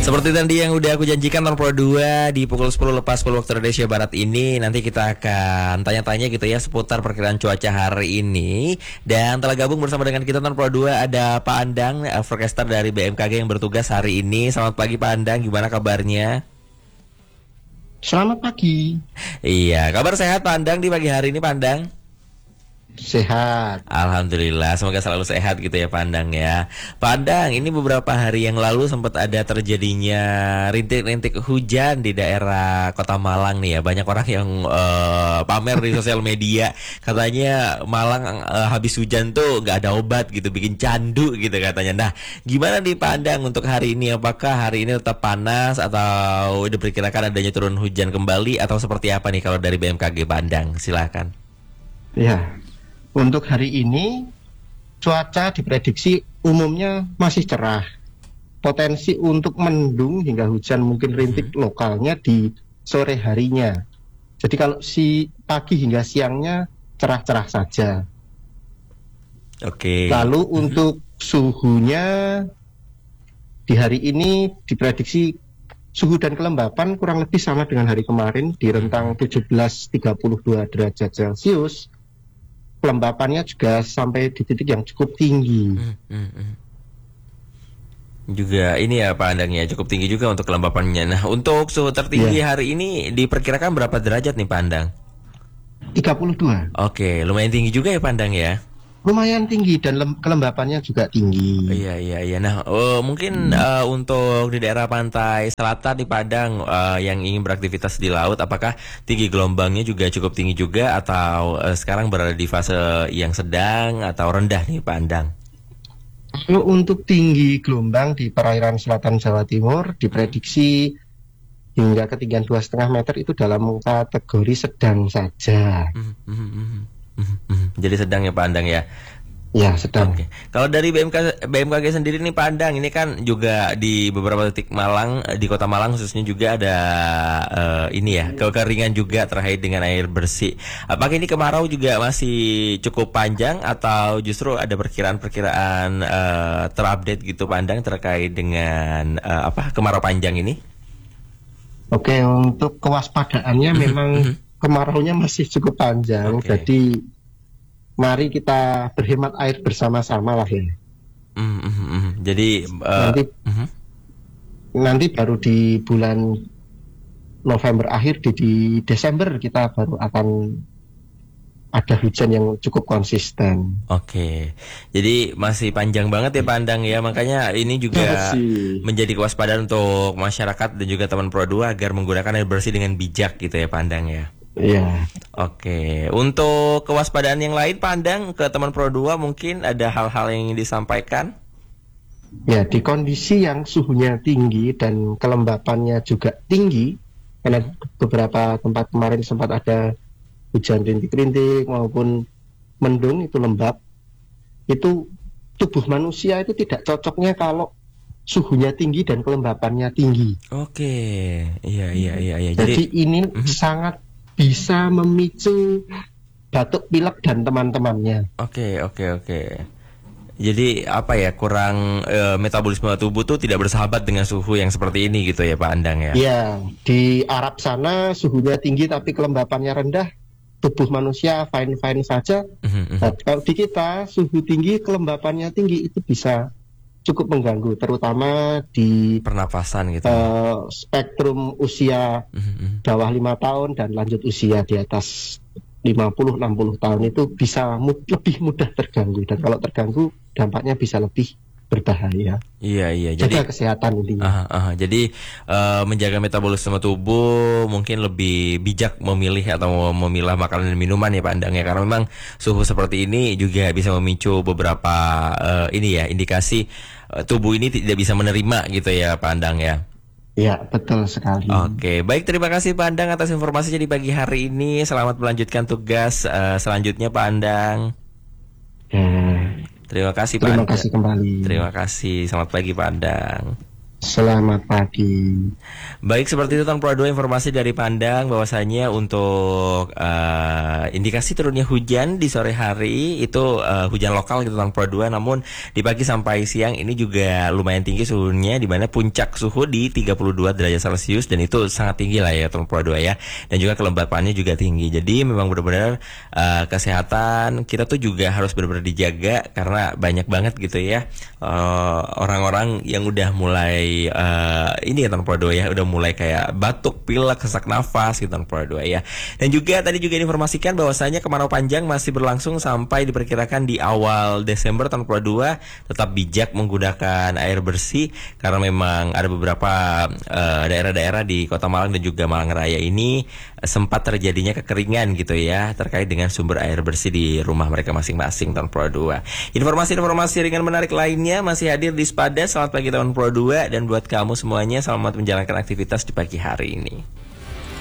Seperti tadi yang udah aku janjikan, Pro 2 di pukul 10 lepas 10 waktu Indonesia Barat ini nanti kita akan tanya-tanya gitu ya seputar perkiraan cuaca hari ini. Dan telah gabung bersama dengan kita Pro 2 ada Pak Andang, forecaster dari BMKG yang bertugas hari ini. Selamat pagi Pak Andang, gimana kabarnya? Selamat pagi. Iya, kabar sehat Pak Andang di pagi hari ini Pak Andang? Sehat. Alhamdulillah, semoga selalu sehat gitu ya Pandang ya. Pandang, ini beberapa hari yang lalu sempat ada terjadinya rintik-rintik hujan di daerah Kota Malang nih ya. Banyak orang yang pamer di sosial media, katanya Malang habis hujan tuh nggak ada obat gitu, bikin candu gitu katanya. Nah, gimana nih Pandang untuk hari ini? Apakah hari ini tetap panas atau diperkirakan adanya turun hujan kembali atau seperti apa nih kalau dari BMKG Pandang? Silakan. Ya. Untuk hari ini cuaca diprediksi umumnya masih cerah. Potensi untuk mendung hingga hujan mungkin rintik lokalnya di sore harinya. Jadi kalau si pagi hingga siangnya cerah-cerah saja. Oke. Lalu untuk suhunya di hari ini diprediksi suhu dan kelembapan kurang lebih sama dengan hari kemarin di rentang 17-32 derajat Celcius. Kelembapannya juga sampai di titik yang cukup tinggi. Juga ini ya Pak Andang ya, cukup tinggi juga untuk kelembapannya. Nah, untuk suhu tertinggi hari ini diperkirakan berapa derajat nih Pak Andang? 32. Oke, lumayan tinggi juga ya Pak Andang ya. Lumayan tinggi dan kelembapannya juga tinggi. Iya. Nah, mungkin untuk di daerah pantai selatan di Padang yang ingin beraktivitas di laut, apakah tinggi gelombangnya juga cukup tinggi juga atau sekarang berada di fase yang sedang atau rendah nih Pak Andang? Kalau untuk tinggi gelombang di perairan selatan Jawa Timur diprediksi hingga ketinggian 2,5 meter itu dalam kategori sedang saja. Jadi sedang ya Pak Andang ya? Ya, sedang. Oke. Kalau dari BMKG sendiri nih Pak Andang, ini kan juga di beberapa titik Malang, di Kota Malang khususnya juga ada ini ya, kekeringan juga terkait dengan air bersih. Apakah ini kemarau juga masih cukup panjang atau justru ada perkiraan-perkiraan terupdate gitu Pak Andang terkait dengan kemarau panjang ini? Oke, untuk kewaspadaannya memang kemaraunya masih cukup panjang, jadi mari kita berhemat air bersama-sama lah ya. Jadi nanti baru di bulan November akhir di Desember kita baru akan ada hujan yang cukup konsisten. Oke, jadi masih panjang banget ya Pandang ya, makanya ini juga menjadi kewaspadaan untuk masyarakat dan juga teman Pro 2 agar menggunakan air bersih dengan bijak gitu ya Pandang ya. Iya. Oke, untuk kewaspadaan yang lain Pandang ke teman Pro 2 mungkin ada hal-hal yang ingin disampaikan? Ya, di kondisi yang suhunya tinggi dan kelembapannya juga tinggi, karena beberapa tempat kemarin sempat ada hujan rintik-rintik maupun mendung itu lembab, itu tubuh manusia itu tidak cocoknya kalau suhunya tinggi dan kelembapannya tinggi. Oke, iya. Jadi ini sangat bisa memicu batuk pilek dan teman-temannya. Oke. Jadi kurang metabolisme tubuh tuh tidak bersahabat dengan suhu yang seperti ini gitu ya Pak Andang ya? Iya, di Arab sana suhunya tinggi tapi kelembapannya rendah, tubuh manusia fine-fine saja. Nah, kalau di kita suhu tinggi, kelembapannya tinggi itu bisa cukup mengganggu, terutama di pernapasan gitu. Spektrum usia bawah 5 tahun dan lanjut usia di atas 50-60 tahun itu bisa lebih mudah terganggu, dan kalau terganggu dampaknya bisa lebih berbahaya. Iya. Jaga kesehatan intinya. Jadi menjaga metabolisme tubuh, mungkin lebih bijak memilih atau memilah makanan dan minuman ya Pak Andang ya, karena memang suhu seperti ini juga bisa memicu beberapa indikasi tubuh ini tidak bisa menerima gitu ya Pak Andang ya. Ya, betul sekali. Oke, baik, terima kasih Pak Andang atas informasinya di pagi hari ini. Selamat melanjutkan tugas selanjutnya Pak Andang. Terima kasih kembali. Terima kasih. Selamat pagi Pak Andang. Selamat pagi. Baik, seperti itu Tahun Pro 2 informasi dari Pandang bahwasanya untuk indikasi turunnya hujan di sore hari itu hujan lokal gitu Tahun Pro 2, namun di pagi sampai siang ini juga lumayan tinggi suhunya, di mana puncak suhu di 32 derajat Celcius, dan itu sangat tinggi lah ya Tahun Pro 2 ya. Dan juga kelembapannya juga tinggi. Jadi memang benar-benar kesehatan kita tuh juga harus benar-benar dijaga, karena banyak banget gitu ya orang-orang yang udah mulai ini ya Tahun Pro 2 ya, udah mulai kayak batuk, pilek, sesak nafas gitu Tahun Pro 2 ya. Dan juga tadi juga diinformasikan bahwasanya kemarau panjang masih berlangsung sampai diperkirakan di awal Desember Tahun Pro 2. Tetap bijak menggunakan air bersih, karena memang ada beberapa daerah-daerah di Kota Malang dan juga Malang Raya ini sempat terjadinya kekeringan gitu ya, terkait dengan sumber air bersih di rumah mereka masing-masing Tahun Pro 2. Informasi-informasi ringan menarik lainnya masih hadir di Spada. Selamat pagi Tahun Pro 2, dan buat kamu semuanya selamat menjalankan aktivitas di pagi hari ini.